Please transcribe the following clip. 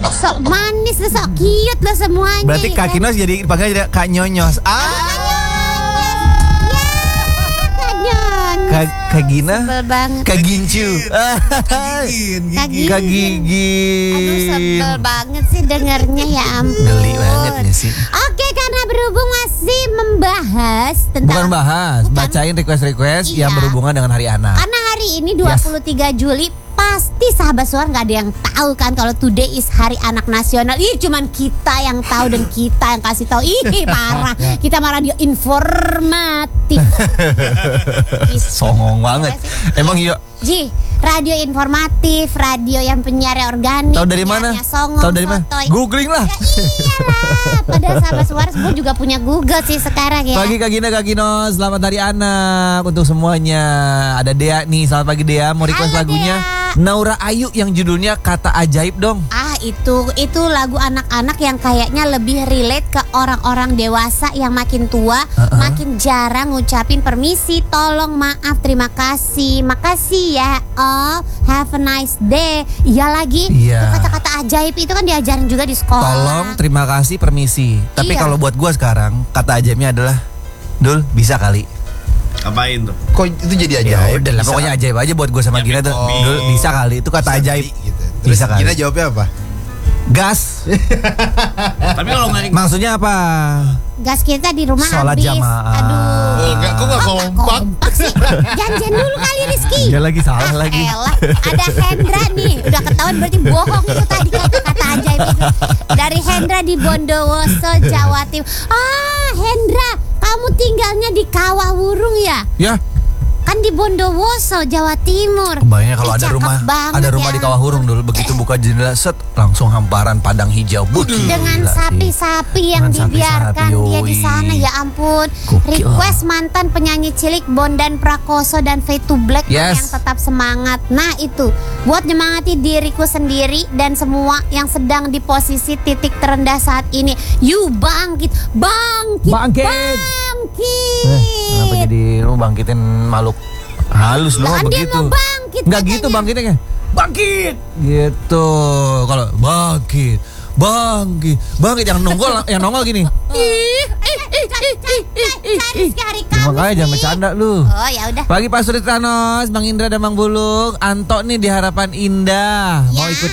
Sok manis lo, sok cute lo semuanya. Berarti Kak Kinos jadi panggil jadi Kak Nyonyos. Kak Gina, sebel banget. Kak Gincu, Kak Gigi. Aduh sebel banget sih dengarnya, ya ampun. Geli banget ya sih. Oke, karena berhubung masih membahas tentang Bukan bahas, bacain request-request Iya. yang berhubungan dengan hari anak. Karena hari ini 23 Juli pasti sahabat suara nggak ada yang tahu kan kalau today is Hari Anak Nasional. Ih, cuman kita yang tahu dan kita yang kasih tahu. Ih, parah. Kita mah radio informatif. Songong banget. Emang iya. Ji, radio informatif, radio yang penyiarnya organik. Tahu dari mana? Tahu dari mana? Googling lah. Iyalah, padahal sahabat suara semua juga punya Google sih sekarang ya. Pagi Kak Gina, Kak Ginos, selamat hari anak untuk semuanya. Ada Dea nih, selamat pagi Dea. Mau request Halo, lagunya Dea. Naura Ayu yang judulnya Kata Ajaib dong. Itu lagu anak-anak yang kayaknya lebih relate ke orang-orang dewasa yang makin tua, makin jarang ngucapin permisi, tolong, maaf, terima kasih, makasih ya, oh, have a nice day. Iya lagi, Iya. Tuh kata-kata ajaib itu kan diajarin juga di sekolah. Tolong, terima kasih, permisi. Tapi Iya. kalau buat gua sekarang kata ajaibnya adalah Dul, bisa kali. Apain tuh? Kok itu jadi Ya ajaib? udah lah, Bisa. pokoknya ajaib aja buat gua sama Gina tuh. Oh. Dul, bisa kali. Itu kata Bisa ajaib. gitu. Terus Bisa kali. Gina jawabnya apa? Gas. Tapi kalau nggak Maksudnya apa? Gas kita di rumah Sholat habis. jamaah. Aduh. Enggak, kok nggak kompak? Kompak sih. Janjian dulu kali Rizky. Dia lagi salah lagi. Elah, ada Hendra nih. Udah ketahuan berarti bohong itu tadi kata-kata ajaib itu. Dari Hendra di Bondowoso, Jawa Timur. Ah, Hendra, kamu tinggalnya di Kawah Wurung ya? Ya, Kan di Bondowoso, Jawa Timur. kebayangnya kalau Ih, ada cakep rumah banget di ya. Kawah Hurung dulu, begitu buka jendela set langsung hamparan padang hijau. Dengan Gila sih. sapi-sapi yang Dengan dibiarkan sapi-sapi, dia di yoi. sana, ya ampun. Gokil. Request mantan penyanyi cilik Bondan Prakoso dan Fade to Black Yes. yang tetap semangat. Nah itu buat nyemangati diriku sendiri dan semua yang sedang di posisi titik terendah saat ini. You bangkit, bangkit, Bangkit. bangkit. Kenapa jadi lu bangkitin makhluk halus lu Lah, dia begitu? mau bangkit Nggak katanya. gitu bangkitnya kan? Bangkit. Gitu. Kalau bangkit, bangkit yang nongol gini. Makanya jangan bercanda lu. Oh ya udah. Pagi Pak Suri Thanos, Bang Indra dan Bang Bulung, Anto nih di Harapan Indah. Mau Ya. ikut